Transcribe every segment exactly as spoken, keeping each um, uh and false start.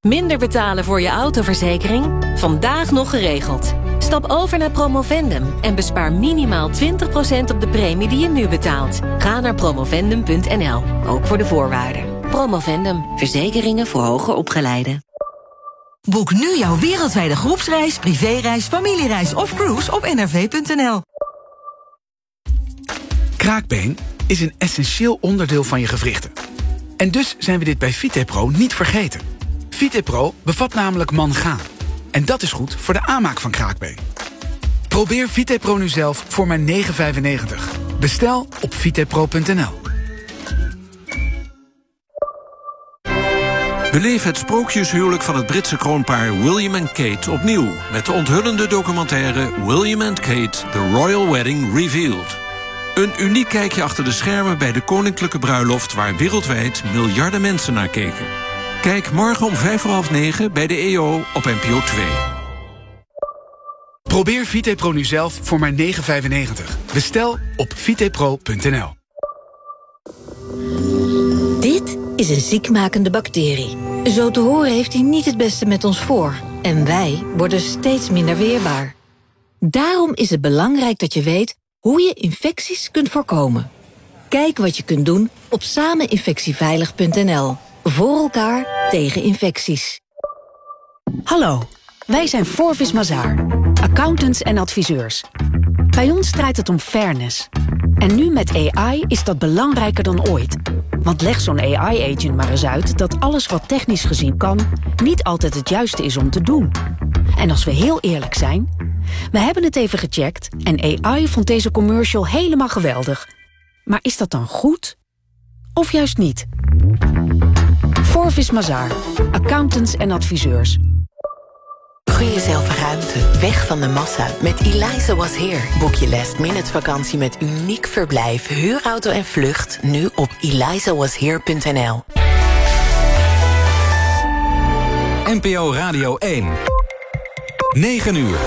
Minder betalen voor je autoverzekering? Vandaag nog geregeld. Stap over naar Promovendum en bespaar minimaal twintig procent op de premie die je nu betaalt. Ga naar promovendum punt n l, ook voor de voorwaarden. Promovendum, verzekeringen voor hoger opgeleiden. Boek nu jouw wereldwijde groepsreis, privéreis, familiereis of cruise op n r v punt n l. Kraakbeen is een essentieel onderdeel van je gewrichten. En dus zijn we dit bij Vitepro niet vergeten. Vitepro bevat namelijk mangaan. En dat is goed voor de aanmaak van kraakbeen. Probeer Vitepro nu zelf voor maar negen vijfennegentig. Bestel op vitepro punt n l. Beleef het sprookjeshuwelijk van het Britse kroonpaar William en Kate opnieuw met de onthullende documentaire William and Kate, The Royal Wedding Revealed. Een uniek kijkje achter de schermen bij de koninklijke bruiloft waar wereldwijd miljarden mensen naar keken. Kijk morgen om vijf voor half negen bij de E O op N P O twee. Probeer Vitepro nu zelf voor maar negen vijfennegentig. Bestel op vitepro punt n l. Dit is een ziekmakende bacterie. Zo te horen heeft hij niet het beste met ons voor. En wij worden steeds minder weerbaar. Daarom is het belangrijk dat je weet hoe je infecties kunt voorkomen. Kijk wat je kunt doen op sameninfectieveilig punt n l. Voor elkaar tegen infecties. Hallo, wij zijn Forvis Mazars, accountants en adviseurs. Bij ons draait het om fairness. En nu met A I is dat belangrijker dan ooit. Want leg zo'n A I-agent maar eens uit dat alles wat technisch gezien kan niet altijd het juiste is om te doen. En als we heel eerlijk zijn, we hebben het even gecheckt en A I vond deze commercial helemaal geweldig. Maar is dat dan goed? Of juist niet? Forvis Mazars, accountants en adviseurs. Gun jezelf ruimte, weg van de massa. Met Eliza Was Here boek je last minute vakantie met uniek verblijf, huurauto en vlucht. Nu op eliza was here punt n l. N P O Radio één. negen uur.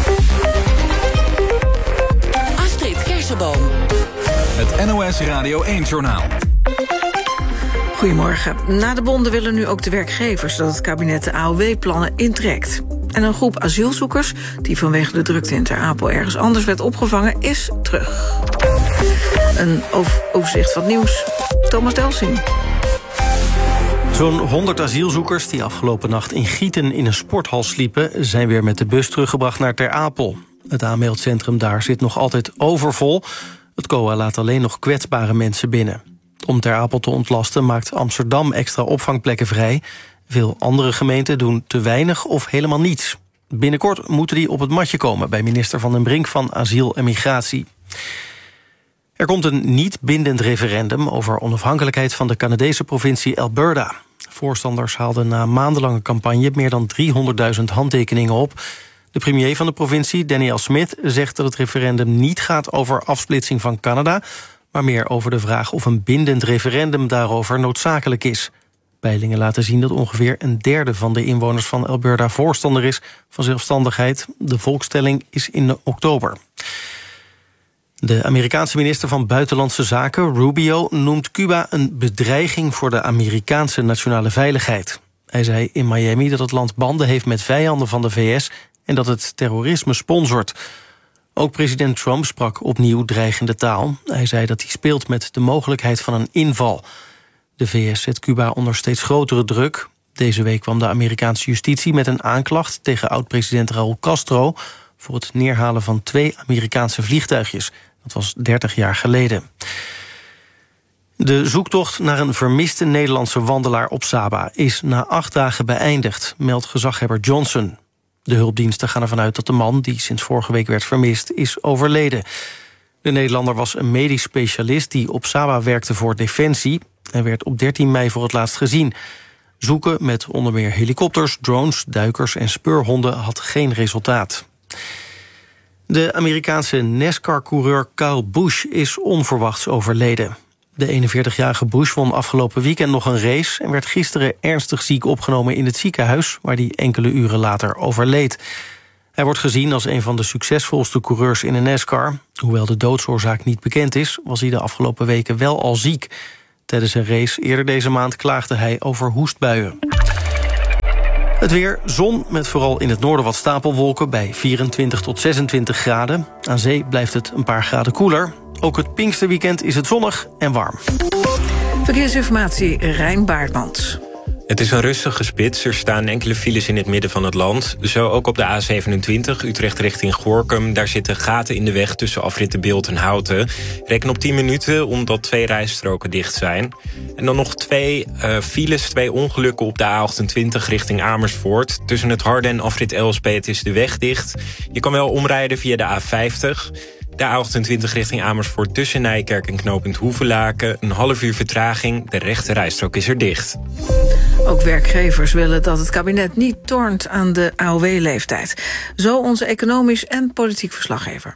Astrid Kersenboom. Het N O S Radio één-journaal. Goedemorgen. Na de bonden willen nu ook de werkgevers dat het kabinet de A O W-plannen intrekt. En een groep asielzoekers, die vanwege de drukte in Ter Apel ergens anders werd opgevangen, is terug. Een overzicht van nieuws. Thomas Delsing. Zo'n honderd asielzoekers die afgelopen nacht in Gieten in een sporthal sliepen, zijn weer met de bus teruggebracht naar Ter Apel. Het aanmeldcentrum daar zit nog altijd overvol. Het C O A laat alleen nog kwetsbare mensen binnen. Om Ter Apel te ontlasten maakt Amsterdam extra opvangplekken vrij. Veel andere gemeenten doen te weinig of helemaal niets. Binnenkort moeten die op het matje komen bij minister Van den Brink van Asiel en Migratie. Er komt een niet bindend referendum over onafhankelijkheid van de Canadese provincie Alberta. Voorstanders haalden na maandenlange campagne meer dan driehonderdduizend handtekeningen op. De premier van de provincie, Danielle Smith, zegt dat het referendum niet gaat over afsplitsing van Canada, maar meer over de vraag of een bindend referendum daarover noodzakelijk is. Peilingen laten zien dat ongeveer een derde van de inwoners van Alberta voorstander is van zelfstandigheid. De volkstelling is in oktober. De Amerikaanse minister van Buitenlandse Zaken, Rubio, noemt Cuba een bedreiging voor de Amerikaanse nationale veiligheid. Hij zei in Miami dat het land banden heeft met vijanden van de V S en dat het terrorisme sponsort. Ook president Trump sprak opnieuw dreigende taal. Hij zei dat hij speelt met de mogelijkheid van een inval. De V S zet Cuba onder steeds grotere druk. Deze week kwam de Amerikaanse justitie met een aanklacht tegen oud-president Raúl Castro voor het neerhalen van twee Amerikaanse vliegtuigjes. Dat was dertig jaar geleden. De zoektocht naar een vermiste Nederlandse wandelaar op Saba is na acht dagen beëindigd, meldt gezaghebber Johnson. De hulpdiensten gaan ervan uit dat de man, die sinds vorige week werd vermist, is overleden. De Nederlander was een medisch specialist die op Saba werkte voor Defensie. Hij werd op dertien mei voor het laatst gezien. Zoeken met onder meer helikopters, drones, duikers en speurhonden had geen resultaat. De Amerikaanse NASCAR-coureur Kyle Busch is onverwachts overleden. De eenenveertigjarige Busch won afgelopen weekend nog een race en werd gisteren ernstig ziek opgenomen in het ziekenhuis, waar hij enkele uren later overleed. Hij wordt gezien als een van de succesvolste coureurs in de NASCAR. Hoewel de doodsoorzaak niet bekend is, was hij de afgelopen weken wel al ziek. Tijdens een race eerder deze maand klaagde hij over hoestbuien. Het weer, zon met vooral in het noorden wat stapelwolken bij vierentwintig tot zesentwintig graden. Aan zee blijft het een paar graden koeler. Ook het Pinksterweekend is het zonnig en warm. Verkeersinformatie, Rijn Baartmans. Het is een rustige spits. Er staan enkele files in het midden van het land. Zo ook op de A zevenentwintig, Utrecht richting Gorinchem. Daar zitten gaten in de weg tussen afrit De Bilt en Houten. Reken op tien minuten, omdat twee rijstroken dicht zijn. En dan nog twee uh, files, twee ongelukken op de A achtentwintig richting Amersfoort. Tussen het Harde en afrit Elspeet is de weg dicht. Je kan wel omrijden via de A vijftig... De A achtentwintig richting Amersfoort tussen Nijkerk en knooppunt Hoevelaken. Een half uur vertraging, de rechte rijstrook is er dicht. Ook werkgevers willen dat het kabinet niet tornt aan de A O W-leeftijd. Zo onze economisch en politiek verslaggever.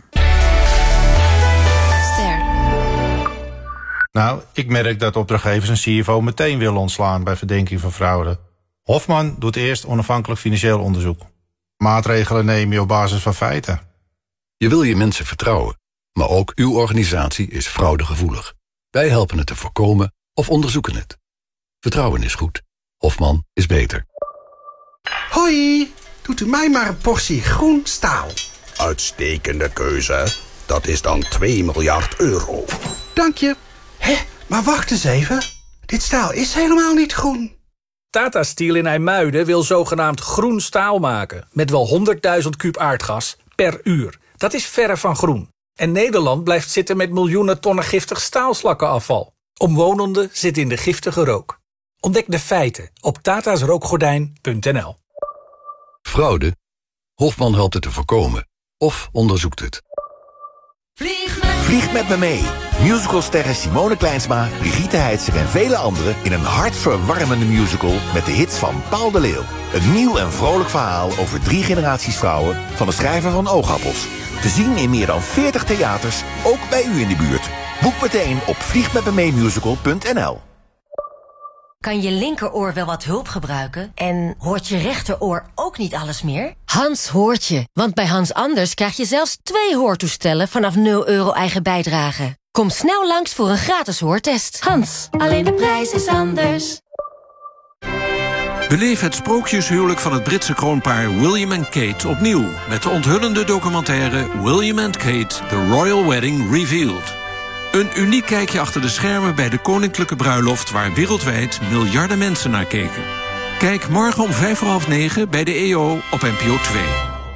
Ster. Nou, ik merk dat opdrachtgevers een C F O meteen willen ontslaan bij verdenking van fraude. Hofman doet eerst onafhankelijk financieel onderzoek. Maatregelen neem je op basis van feiten. Je wil je mensen vertrouwen, maar ook uw organisatie is fraudegevoelig. Wij helpen het te voorkomen of onderzoeken het. Vertrouwen is goed. Hofman is beter. Hoi, doet u mij maar een portie groen staal. Uitstekende keuze. Dat is dan twee miljard euro. Dank je. Hé, maar wacht eens even. Dit staal is helemaal niet groen. Tata Steel in IJmuiden wil zogenaamd groen staal maken. Met wel honderdduizend kuub aardgas per uur. Dat is verre van groen. En Nederland blijft zitten met miljoenen tonnen giftig staalslakkenafval. Omwonenden zitten in de giftige rook. Ontdek de feiten op tatasrookgordijn punt n l. Fraude? Hofman helpt het te voorkomen. Of onderzoekt het. Vlieg met, Vlieg met me mee. Musicalsterren Simone Kleinsma, Brigitte Heitzer en vele anderen... in een hartverwarmende musical met de hits van Paul de Leeuw. Een nieuw en vrolijk verhaal over drie generaties vrouwen... van de schrijver van Oogappels. Te zien in meer dan veertig theaters, ook bij u in de buurt. Boek meteen op vlieg met me mee musical punt n l. Kan je linkeroor wel wat hulp gebruiken? En hoort je rechteroor ook niet alles meer? Hans hoort je, want bij Hans Anders krijg je zelfs twee hoortoestellen vanaf nul euro eigen bijdrage. Kom snel langs voor een gratis hoortest. Hans, alleen de prijs is anders. Beleef het sprookjeshuwelijk van het Britse kroonpaar William en Kate opnieuw... met de onthullende documentaire William and Kate, The Royal Wedding Revealed. Een uniek kijkje achter de schermen bij de koninklijke bruiloft... waar wereldwijd miljarden mensen naar keken. Kijk morgen om vijf voor half negen bij de E O op N P O twee.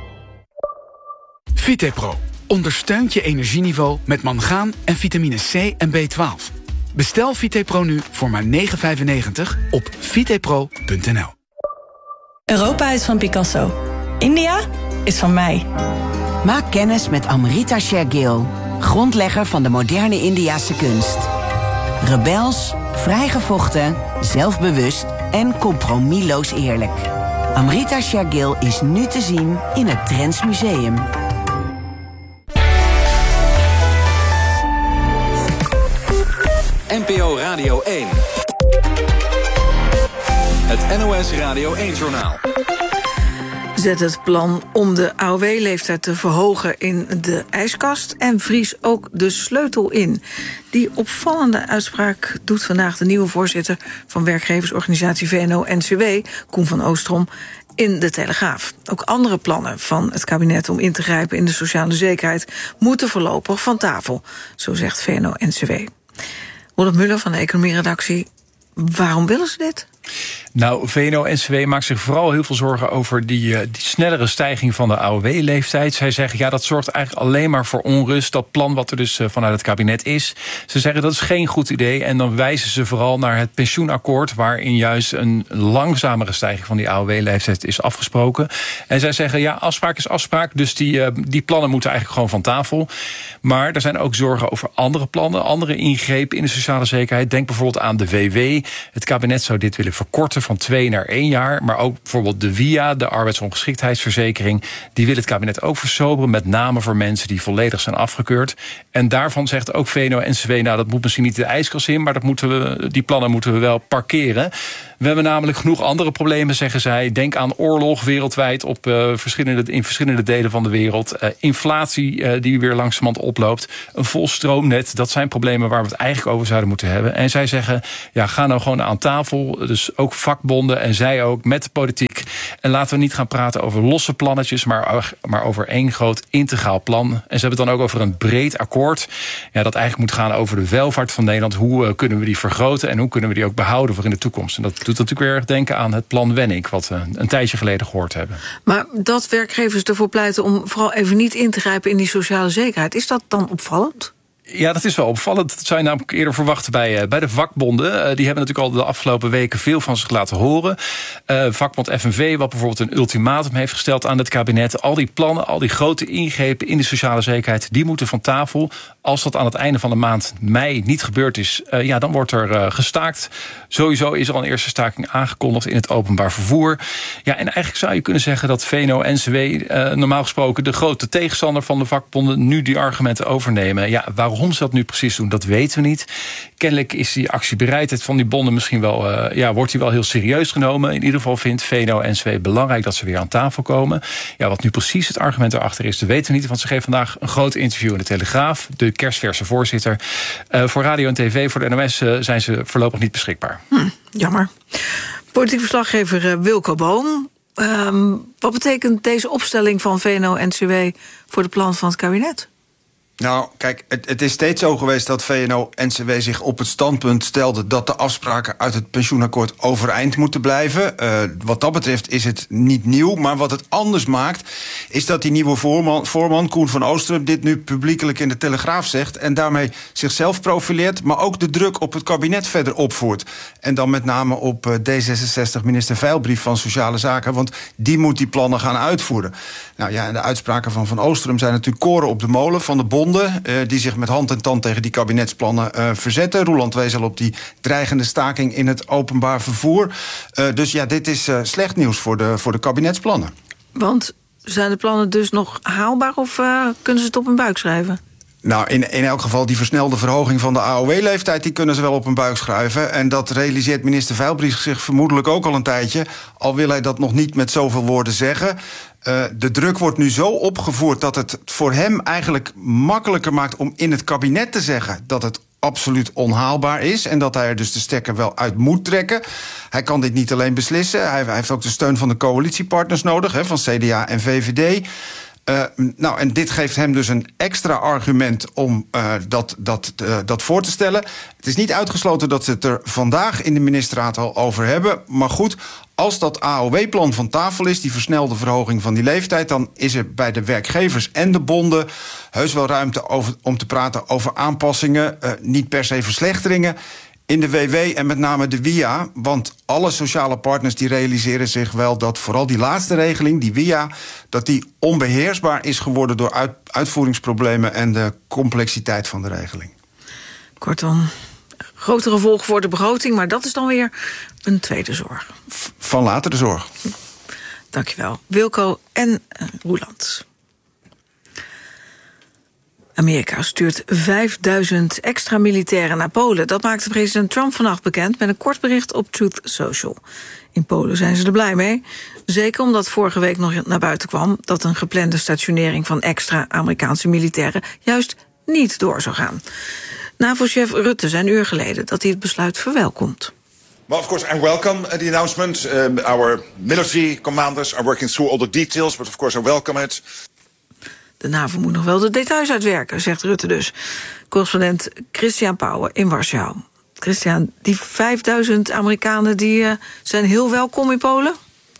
Vitepro ondersteunt je energieniveau met mangaan en vitamine C en B twaalf. Bestel Vitepro nu voor maar negen vijfennegentig op vitepro punt n l. Europa is van Picasso. India is van mij. Maak kennis met Amrita Shergill, grondlegger van de moderne Indiase kunst. Rebels, vrijgevochten, zelfbewust en compromisloos eerlijk. Amrita Shergill is nu te zien in het Trends Museum. N P O Radio één. Het N O S Radio één-journaal. Zet het plan om de A O W-leeftijd te verhogen in de ijskast... en vries ook de sleutel in. Die opvallende uitspraak doet vandaag de nieuwe voorzitter... van werkgeversorganisatie V N O N C W, Koen van Oostrom... in de Telegraaf. Ook andere plannen van het kabinet om in te grijpen in de sociale zekerheid... moeten voorlopig van tafel, zo zegt V N O N C W. Roland Muller van de economieredactie, waarom willen ze dit? Nou, V N O N C W maakt zich vooral heel veel zorgen over die, uh, die snellere stijging van de A O W-leeftijd. Zij zeggen, ja, dat zorgt eigenlijk alleen maar voor onrust. Dat plan wat er dus uh, vanuit het kabinet is. Ze zeggen, dat is geen goed idee. En dan wijzen ze vooral naar het pensioenakkoord, waarin juist een langzamere stijging van die A O W-leeftijd is afgesproken. En zij zeggen, ja, afspraak is afspraak. Dus die, uh, die plannen moeten eigenlijk gewoon van tafel. Maar er zijn ook zorgen over andere plannen, andere ingrepen in de sociale zekerheid. Denk bijvoorbeeld aan de W W. Het kabinet zou dit willen verkorten van twee naar één jaar. Maar ook bijvoorbeeld de W I A, de arbeidsongeschiktheidsverzekering, die wil het kabinet ook versoberen, met name voor mensen die volledig zijn afgekeurd. En daarvan zegt ook V N O N C W, nou, dat moet misschien niet de ijskast in, maar dat moeten we, die plannen moeten we wel parkeren. We hebben namelijk genoeg andere problemen, zeggen zij. Denk aan oorlog wereldwijd op, uh, verschillende, in verschillende delen van de wereld. Uh, inflatie uh, die weer langzamerhand oploopt. Een vol stroomnet. Dat zijn problemen waar we het eigenlijk over zouden moeten hebben. En zij zeggen, ja, ga nou gewoon aan tafel. Dus ook vakbonden en zij ook met de politiek. En laten we niet gaan praten over losse plannetjes, maar, maar over één groot integraal plan. En ze hebben het dan ook over een breed akkoord. Ja, dat eigenlijk moet gaan over de welvaart van Nederland. Hoe uh, kunnen we die vergroten en hoe kunnen we die ook behouden voor in de toekomst? En dat doet natuurlijk weer erg denken aan het plan Wenning, wat we een tijdje geleden gehoord hebben. Maar dat werkgevers ervoor pleiten om vooral even niet in te grijpen in die sociale zekerheid, is dat dan opvallend? Ja, dat is wel opvallend. Dat zou je namelijk eerder verwachten bij, uh, bij de vakbonden. Uh, die hebben natuurlijk al de afgelopen weken veel van zich laten horen. Uh, vakbond F N V, wat bijvoorbeeld een ultimatum heeft gesteld aan het kabinet. Al die plannen, al die grote ingrepen in de sociale zekerheid, die moeten van tafel. Als dat aan het einde van de maand mei niet gebeurd is, uh, ja, dan wordt er uh, gestaakt. Sowieso is er al een eerste staking aangekondigd in het openbaar vervoer. Ja, en eigenlijk zou je kunnen zeggen dat V N O N C W uh, normaal gesproken de grote tegenstander van de vakbonden nu die argumenten overnemen. Ja, waarom ze dat nu precies doen, dat weten we niet. Kennelijk is die actiebereidheid van die bonden misschien wel, uh, ja, wordt die wel heel serieus genomen. In ieder geval vindt V N O N C W belangrijk dat ze weer aan tafel komen. Ja, wat nu precies het argument erachter is, dat weten we niet. Want ze geven vandaag een groot interview in de Telegraaf. De kerstverse voorzitter. Uh, voor radio en tv, voor de N O S uh, zijn ze voorlopig niet beschikbaar. Hm, jammer. Politiek verslaggever uh, Wilco Boom. Um, wat betekent deze opstelling van V N O N C W voor de plannen van het kabinet? Nou, kijk, het, het is steeds zo geweest dat V N O N C W zich op het standpunt stelde dat de afspraken uit het pensioenakkoord overeind moeten blijven. Uh, wat dat betreft is het niet nieuw, maar wat het anders maakt is dat die nieuwe voorman, voorman Koen van Oostrum dit nu publiekelijk in de Telegraaf zegt en daarmee zichzelf profileert, maar ook de druk op het kabinet verder opvoert. En dan met name op uh, D zesenzestig minister Veilbrief van Sociale Zaken, want die moet die plannen gaan uitvoeren. Nou ja, en de uitspraken van Van Oostrum zijn natuurlijk koren op de molen van de bond. Uh, die zich met hand en tand tegen die kabinetsplannen uh, verzetten. Roeland wees al op die dreigende staking in het openbaar vervoer. Uh, dus ja, dit is uh, slecht nieuws voor de, voor de kabinetsplannen. Want zijn de plannen dus nog haalbaar of uh, kunnen ze het op hun buik schrijven? Nou, in, in elk geval die versnelde verhoging van de A O W-leeftijd... die kunnen ze wel op hun buik schrijven. En dat realiseert minister Veilbrief zich vermoedelijk ook al een tijdje. Al wil hij dat nog niet met zoveel woorden zeggen. Uh, de druk wordt nu zo opgevoerd dat het voor hem eigenlijk makkelijker maakt om in het kabinet te zeggen dat het absoluut onhaalbaar is en dat hij er dus de stekker wel uit moet trekken. Hij kan dit niet alleen beslissen. Hij, hij heeft ook de steun van de coalitiepartners nodig, hè, van C D A en V V D. Uh, nou, en dit geeft hem dus een extra argument om uh, dat, dat, uh, dat voor te stellen. Het is niet uitgesloten dat ze het er vandaag in de ministerraad al over hebben. Maar goed, als dat A O W-plan van tafel is, die versnelde verhoging van die leeftijd, dan is er bij de werkgevers en de bonden heus wel ruimte over, om te praten over aanpassingen. Uh, niet per se verslechteringen in de W W en met name de W I A. Want alle sociale partners die realiseren zich wel dat vooral die laatste regeling, die W I A, dat die onbeheersbaar is geworden door uit, uitvoeringsproblemen en de complexiteit van de regeling. Kortom, grote gevolgen voor de begroting, maar dat is dan weer een tweede zorg. Van later de zorg. Dankjewel, Wilco en uh, Roeland. Amerika stuurt vijfduizend extra militairen naar Polen. Dat maakte president Trump vannacht bekend met een kort bericht op Truth Social. In Polen zijn ze er blij mee. Zeker omdat vorige week nog naar buiten kwam dat een geplande stationering van extra Amerikaanse militairen juist niet door zou gaan. NAVO-chef Rutte zei een uur geleden dat hij het besluit verwelkomt. Well, of course, I welcome the announcement. Um, our military commanders are working through all the details, but of course I welcome it. De NAVO moet nog wel de details uitwerken, zegt Rutte dus. Correspondent Christian Pauwen in Warschau. Christian, die vijfduizend Amerikanen die, uh, zijn heel welkom in Polen?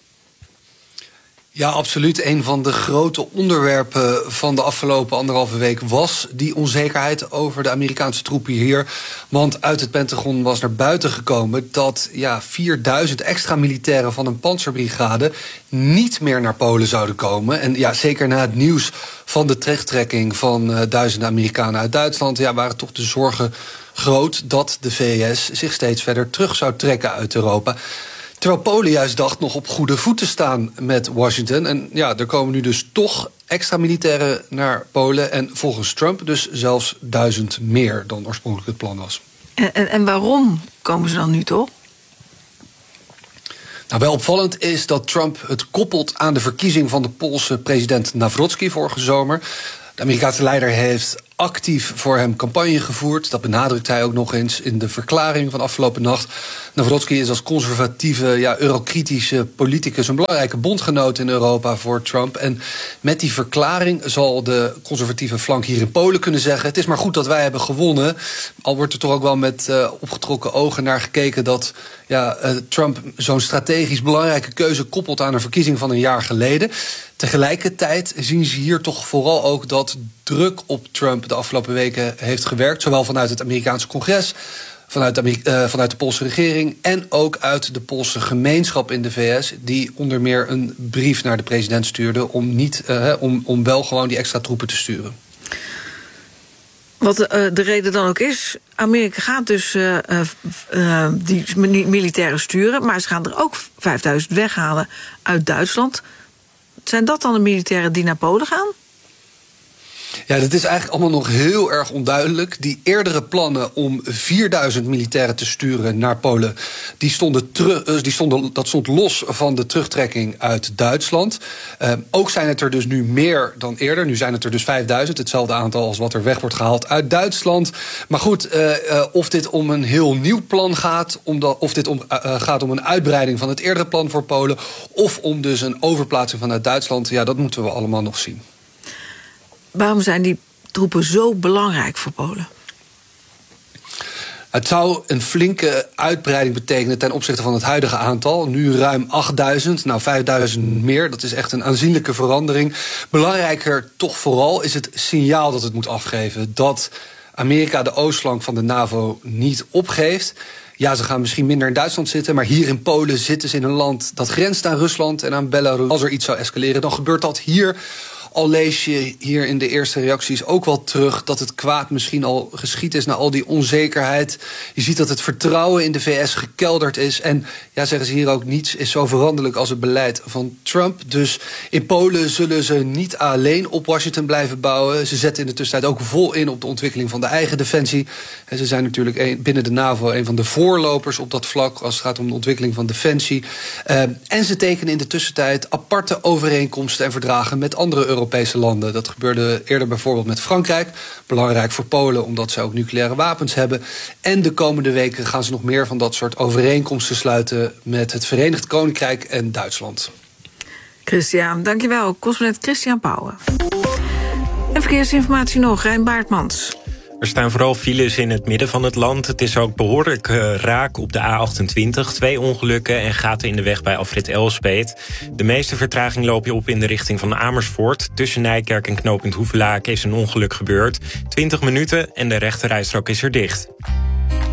Ja, absoluut. Een van de grote onderwerpen van de afgelopen anderhalve week was die onzekerheid over de Amerikaanse troepen hier. Want uit het Pentagon was naar buiten gekomen dat ja, vierduizend extra militairen van een panzerbrigade niet meer naar Polen zouden komen. En ja, zeker na het nieuws van de terugtrekking van uh, duizenden Amerikanen uit Duitsland, ja, waren toch de zorgen groot dat de V S zich steeds verder terug zou trekken uit Europa. Terwijl Polen juist dacht nog op goede voet te staan met Washington. En ja, er komen nu dus toch extra militairen naar Polen. En volgens Trump dus zelfs duizend meer dan oorspronkelijk het plan was. En, en, en waarom komen ze dan nu toch? Nou, wel opvallend is dat Trump het koppelt aan de verkiezing van de Poolse president Nawrocki vorige zomer. De Amerikaanse leider heeft actief voor hem campagne gevoerd. Dat benadrukt hij ook nog eens in de verklaring van afgelopen nacht. Nawrocki is als conservatieve, ja, eurokritische politicus een belangrijke bondgenoot in Europa voor Trump. En met die verklaring zal de conservatieve flank hier in Polen kunnen zeggen: het is maar goed dat wij hebben gewonnen. Al wordt er toch ook wel met uh, opgetrokken ogen naar gekeken dat ja, uh, Trump zo'n strategisch belangrijke keuze koppelt aan een verkiezing van een jaar geleden. Tegelijkertijd zien ze hier toch vooral ook dat druk op Trump de afgelopen weken heeft gewerkt. Zowel vanuit het Amerikaanse congres, vanuit de, uh, vanuit de Poolse regering en ook uit de Poolse gemeenschap in de V S, die onder meer een brief naar de president stuurde om, niet, uh, om, om wel gewoon die extra troepen te sturen. Wat uh, de reden dan ook is, Amerika gaat dus uh, uh, die militairen sturen, maar ze gaan er ook vijfduizend weghalen uit Duitsland. Zijn dat dan de militairen die naar Polen gaan? Ja, dat is eigenlijk allemaal nog heel erg onduidelijk. Die eerdere plannen om vierduizend militairen te sturen naar Polen, die stonden terug, die stonden, dat stond los van de terugtrekking uit Duitsland. Uh, ook zijn het er dus nu meer dan eerder. Nu zijn het er dus vijfduizend, hetzelfde aantal als wat er weg wordt gehaald uit Duitsland. Maar goed, uh, uh, of dit om een heel nieuw plan gaat, omdat, of dit om, uh, gaat om een uitbreiding van het eerdere plan voor Polen, of om dus een overplaatsing vanuit Duitsland, ja, dat moeten we allemaal nog zien. Waarom zijn die troepen zo belangrijk voor Polen? Het zou een flinke uitbreiding betekenen ten opzichte van het huidige aantal. Nu ruim achtduizend, nou vijfduizend meer. Dat is echt een aanzienlijke verandering. Belangrijker toch vooral is het signaal dat het moet afgeven. Dat Amerika de oostflank van de NAVO niet opgeeft. Ja, ze gaan misschien minder in Duitsland zitten, maar hier in Polen zitten ze in een land dat grenst aan Rusland en aan Belarus. Als er iets zou escaleren, dan gebeurt dat hier. Al lees je hier in de eerste reacties ook wel terug dat het kwaad misschien al geschied is na al die onzekerheid. Je ziet dat het vertrouwen in de V S gekelderd is. En ja, zeggen ze hier ook, niets is zo veranderlijk als het beleid van Trump. Dus in Polen zullen ze niet alleen op Washington blijven bouwen. Ze zetten in de tussentijd ook vol in op de ontwikkeling van de eigen defensie. En ze zijn natuurlijk een, binnen de NAVO een van de voorlopers op dat vlak als het gaat om de ontwikkeling van defensie. Uh, en ze tekenen in de tussentijd aparte overeenkomsten en verdragen met andere Europese Europese landen. Dat gebeurde eerder bijvoorbeeld met Frankrijk. Belangrijk voor Polen, omdat ze ook nucleaire wapens hebben. En de komende weken gaan ze nog meer van dat soort overeenkomsten sluiten met het Verenigd Koninkrijk en Duitsland. Christian, dankjewel. Correspondent Christian Pauwen. En verkeersinformatie nog, Rijn Baartmans. Er staan vooral files in het midden van het land. Het is ook behoorlijk uh, raak op de A achtentwintig. Twee ongelukken en gaten in de weg bij afrit Elspeet. De meeste vertraging loop je op in de richting van Amersfoort. Tussen Nijkerk en knooppunt Hoevelaken is een ongeluk gebeurd. twintig minuten en de rechterrijstrook is er dicht.